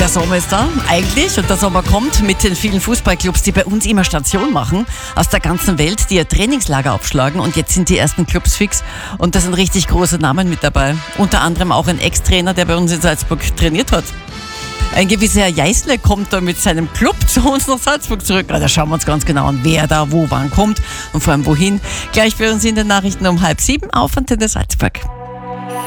Der Sommer ist da, eigentlich, und der Sommer kommt mit den vielen Fußballclubs, die bei uns immer Station machen, aus der ganzen Welt, die ihr Trainingslager aufschlagen, und jetzt sind die ersten Clubs fix und da sind richtig große Namen mit dabei. Unter anderem auch ein Ex-Trainer, der bei uns in Salzburg trainiert hat. Ein gewisser Herr Jeißle kommt da mit seinem Club zu uns nach Salzburg zurück. Da schauen wir uns ganz genau an, wer da wo wann kommt und vor allem wohin. Gleich für uns in den Nachrichten um 6:30 auf Antenne Salzburg.